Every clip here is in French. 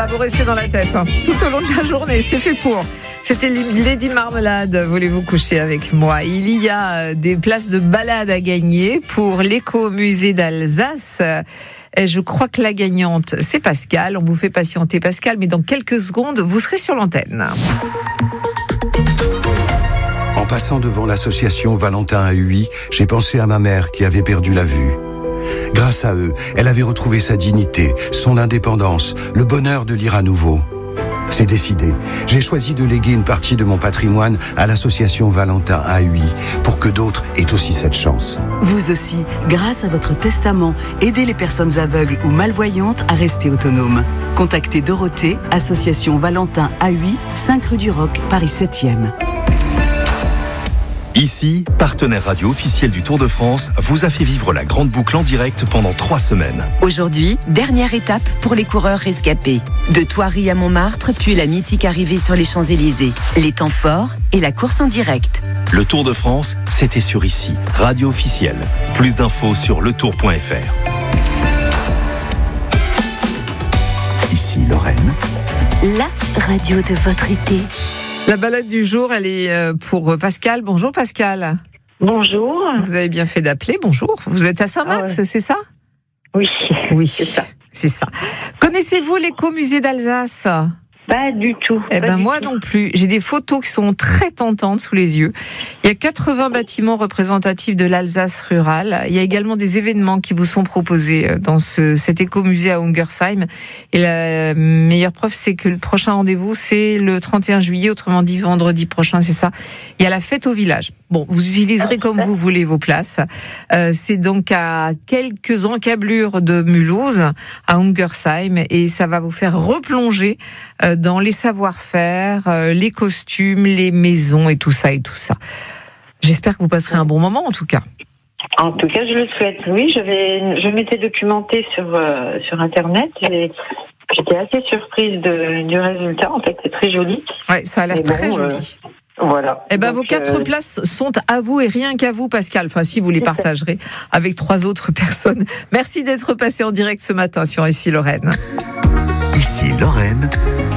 va vous rester dans la tête tout au long de la journée, c'est fait pour. C'était Lady Marmelade, voulez-vous coucher avec moi? Il y a des places de balade à gagner pour l'écomusée d'Alsace. Et je crois que la gagnante, c'est Pascal. On vous fait patienter Pascal, mais dans quelques secondes, vous serez sur l'antenne. En passant devant l'association Valentin à Huy, j'ai pensé à ma mère qui avait perdu la vue. Grâce à eux, elle avait retrouvé sa dignité, son indépendance, le bonheur de lire à nouveau. C'est décidé. J'ai choisi de léguer une partie de mon patrimoine à l'association Valentin à Huy pour que d'autres aient aussi cette chance. Vous aussi, grâce à votre testament, aidez les personnes aveugles ou malvoyantes à rester autonomes. Contactez Dorothée, association Valentin à Huy, 5 rue du Roc, Paris 7e. Ici, partenaire radio officiel du Tour de France, vous a fait vivre la grande boucle en direct pendant 3 semaines. Aujourd'hui, dernière étape pour les coureurs rescapés. De Thoiry à Montmartre, puis la mythique arrivée sur les Champs-Élysées. Les temps forts et la course en direct. Le Tour de France, c'était sur Ici, radio officielle. Plus d'infos sur letour.fr. Ici, Lorraine. La radio de votre été. La balade du jour, elle est pour Pascal. Bonjour Pascal. Bonjour. Vous avez bien fait d'appeler, bonjour. Vous êtes à Saint-Max, c'est ça? Oui, c'est ça. Connaissez-vous l'écomusée d'Alsace? Pas du tout. Moi non plus. J'ai des photos qui sont très tentantes sous les yeux. Il y a 80 bâtiments représentatifs de l'Alsace rurale. Il y a également des événements qui vous sont proposés dans cet écomusée à Ungersheim. Et la meilleure preuve, c'est que le prochain rendez-vous, c'est le 31 juillet, autrement dit vendredi prochain, c'est ça. Il y a la fête au village. Bon, vous utiliserez comme vous voulez vos places. C'est donc à quelques encablures de Mulhouse, à Ungersheim, et ça va vous faire replonger dans les savoir-faire, les costumes, les maisons et tout ça. J'espère que vous passerez un bon moment en tout cas. En tout cas, je le souhaite. Oui, je m'étais documentée sur Internet et j'étais assez surprise du résultat. En fait, c'est très joli. Ouais, ça a l'air très joli. Voilà. Vos 4 places sont à vous et rien qu'à vous, Pascal. Enfin, si vous les partagerez avec 3 autres personnes. Merci d'être passé en direct ce matin sur Ici Lorraine. Ici Lorraine.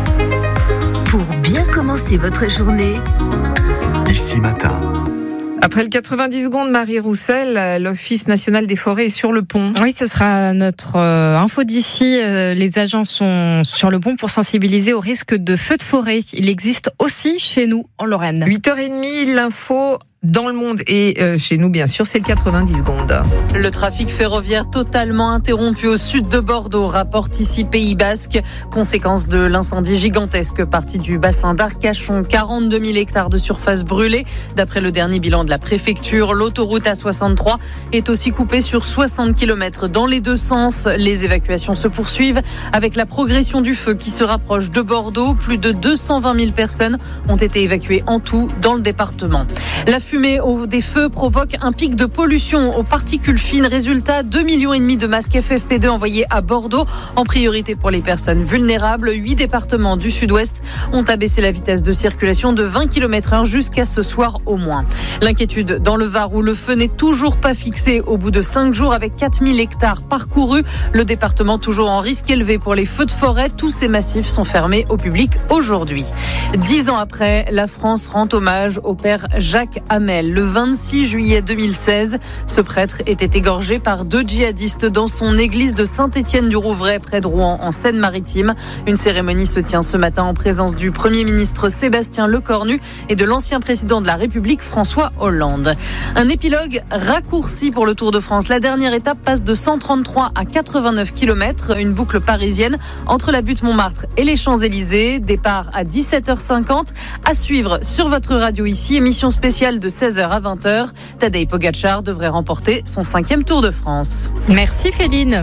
Pour bien commencer votre journée. Ici matin. Après le 90 secondes, Marie Roussel, l'Office national des forêts est sur le pont. Oui, ce sera notre info d'ici. Les agents sont sur le pont pour sensibiliser au risque de feux de forêt. Il existe aussi chez nous, en Lorraine. 8h30, l'info dans le monde et chez nous, bien sûr, c'est le 90 secondes. Le trafic ferroviaire totalement interrompu au sud de Bordeaux, rapporte ici Pays Basque. Conséquence de l'incendie gigantesque parti du bassin d'Arcachon. 42 000 hectares de surface brûlée. D'après le dernier bilan de la préfecture, l'autoroute A63 est aussi coupée sur 60 km dans les 2 sens. Les évacuations se poursuivent avec la progression du feu qui se rapproche de Bordeaux. Plus de 220 000 personnes ont été évacuées en tout dans le département. La fumée des feux provoque un pic de pollution aux particules fines. Résultat, 2,5 millions de masques FFP2 envoyés à Bordeaux, en priorité pour les personnes vulnérables. 8 départements du sud-ouest ont abaissé la vitesse de circulation de 20 km/h jusqu'à ce soir au moins. L'inquiétude dans le Var où le feu n'est toujours pas fixé au bout de 5 jours avec 4000 hectares parcourus. Le département toujours en risque élevé pour les feux de forêt. Tous ces massifs sont fermés au public aujourd'hui. 10 ans après, la France rend hommage au père Jacques Hamel. Le 26 juillet 2016, ce prêtre était égorgé par 2 djihadistes dans son église de Saint-Étienne-du-Rouvray, près de Rouen, en Seine-Maritime. Une cérémonie se tient ce matin en présence du Premier ministre Sébastien Lecornu et de l'ancien président de la République François Hollande. Un épilogue raccourci pour le Tour de France. La dernière étape passe de 133 à 89 km, une boucle parisienne entre la butte Montmartre et les Champs-Élysées. Départ à 17h50. À suivre sur votre radio ici, émission spéciale de 16h à 20h. Tadej Pogačar devrait remporter son 5e Tour de France. Merci Féline.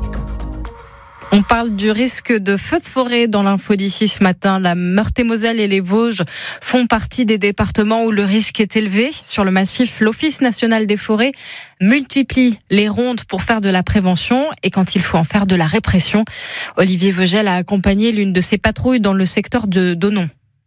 On parle du risque de feux de forêt dans l'info d'ici ce matin. La Meurthe-et-Moselle et les Vosges font partie des départements où le risque est élevé. Sur le massif, l'Office national des forêts multiplie les rondes pour faire de la prévention et quand il faut en faire de la répression. Olivier Vogel a accompagné l'une de ses patrouilles dans le secteur de Donon.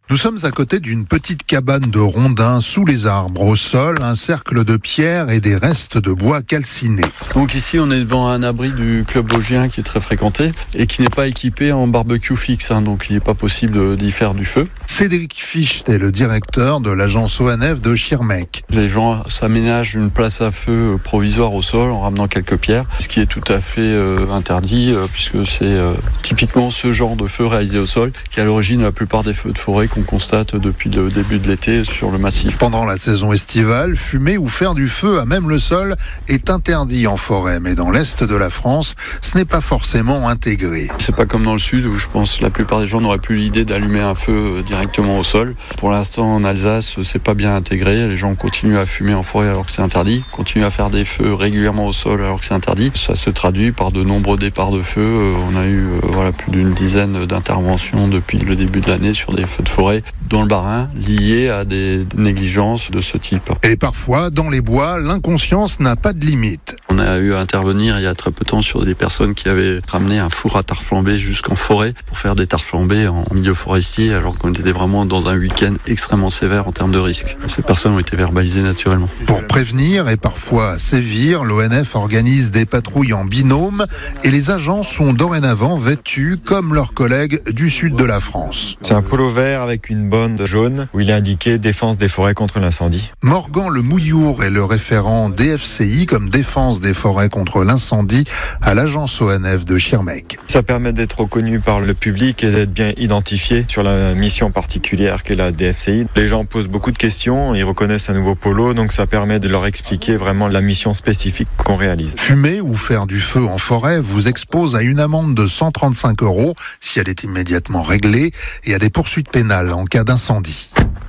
Nous sommes à côté d'une petite cabane de rondins sous les arbres. Au sol, un cercle de pierres et des restes de bois calcinés. Donc ici, on est devant un abri du club vosgien qui est très fréquenté et qui n'est pas équipé en barbecue fixe, donc il n'est pas possible d'y faire du feu. Cédric Ficht est le directeur de l'agence ONF de Schirmeck. Les gens s'aménagent une place à feu provisoire au sol en ramenant quelques pierres, ce qui est tout à fait interdit puisque c'est typiquement ce genre de feu réalisé au sol qui est à l'origine de la plupart des feux de forêt qu'on constate depuis le début de l'été sur le massif. Pendant la saison estivale, fumer ou faire du feu à même le sol est interdit en forêt, mais dans l'est de la France, ce n'est pas forcément intégré. C'est pas comme dans le sud où je pense que la plupart des gens n'auraient plus l'idée d'allumer un feu directement au sol. Pour l'instant, en Alsace, c'est pas bien intégré. Les gens continuent à fumer en forêt alors que c'est interdit, continuent à faire des feux régulièrement au sol alors que c'est interdit. Ça se traduit par de nombreux départs de feu. On a eu plus d'une dizaine d'interventions depuis le début de l'année sur des feux de forêt dans le Bas-Rhin liés à des négligences de ce type. Et parfois, dans les bois, l'inconscience n'a pas de limite. On a eu à intervenir il y a très peu de temps sur des personnes qui avaient ramené un four à tarte flambée jusqu'en forêt pour faire des tartes flambées en milieu forestier alors qu'on était vraiment dans un week-end extrêmement sévère en termes de risque. Ces personnes ont été verbalisées naturellement. Pour prévenir et parfois sévir, l'ONF organise des patrouilles en binôme et les agents sont dorénavant vêtus comme leurs collègues du sud de la France. C'est un polo vert avec une bande jaune où il est indiqué défense des forêts contre l'incendie. Morgan Le Mouillour est le référent DFCI comme défense des forêts contre l'incendie à l'agence ONF de Schirmeck. Ça permet d'être reconnu par le public et d'être bien identifié sur la mission particulière qu'est la DFCI. Les gens posent beaucoup de questions, ils reconnaissent un nouveau polo, donc ça permet de leur expliquer vraiment la mission spécifique qu'on réalise. Fumer ou faire du feu en forêt vous expose à une amende de 135 € si elle est immédiatement réglée et à des poursuites pénales en cas d'incendie.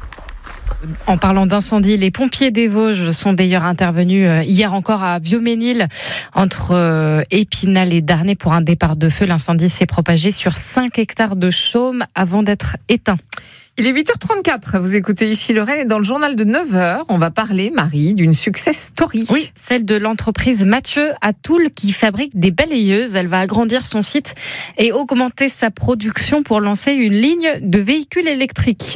En parlant d'incendie, les pompiers des Vosges sont d'ailleurs intervenus hier encore à Vieux-Ménil, entre Épinal et Darney, pour un départ de feu. L'incendie s'est propagé sur 5 hectares de chaume avant d'être éteint. Il est 8h34, vous écoutez ici Lorraine et dans le journal de 9h, on va parler, Marie, d'une success story. Oui, celle de l'entreprise Mathieu à Toul qui fabrique des balayeuses. Elle va agrandir son site et augmenter sa production pour lancer une ligne de véhicules électriques.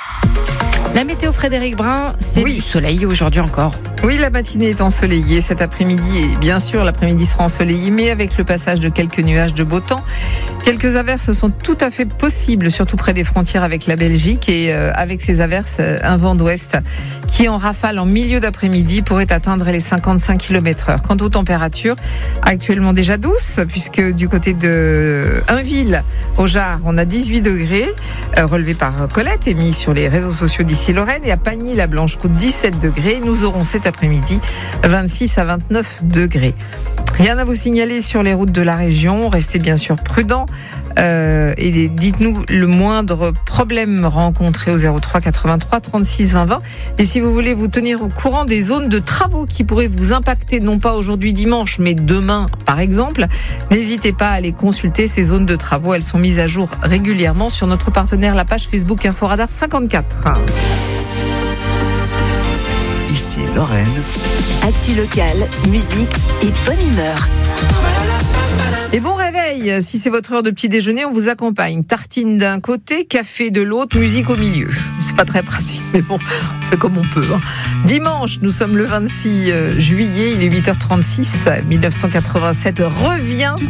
La météo, Frédéric Brun, c'est du soleil aujourd'hui encore. Oui, la matinée est ensoleillée cet après-midi et bien sûr l'après-midi sera ensoleillé, mais avec le passage de quelques nuages de beau temps. Quelques averses sont tout à fait possibles, surtout près des frontières avec la Belgique et avec ces averses, un vent d'ouest qui en rafale en milieu d'après-midi pourrait atteindre les 55 km/h. Quant aux températures, actuellement déjà douces, puisque du côté de Unville, au Jard, on a 18 degrés, relevé par Colette et mis sur les réseaux sociaux d'ici Lorraine, et à Pagny-la-Blanche-Côte 17 degrés. Nous aurons cet après-midi 26 à 29 degrés. Rien à vous signaler sur les routes de la région. Restez bien sûr prudents et dites-nous le moindre problème rencontré au 03 83 36 20 20. Et si vous voulez vous tenir au courant des zones de travaux qui pourraient vous impacter, non pas aujourd'hui dimanche, mais demain par exemple, n'hésitez pas à aller consulter ces zones de travaux. Elles sont mises à jour régulièrement sur notre partenaire, la page Facebook Inforadar 54. Ici Lorraine. Actu locale, musique et bonne humeur. Et bon réveil, si c'est votre heure de petit déjeuner, on vous accompagne. Tartine d'un côté, café de l'autre, musique au milieu. C'est pas très pratique, mais bon, on fait comme on peut. Dimanche, nous sommes le 26 juillet, il est 8h36, 1987 revient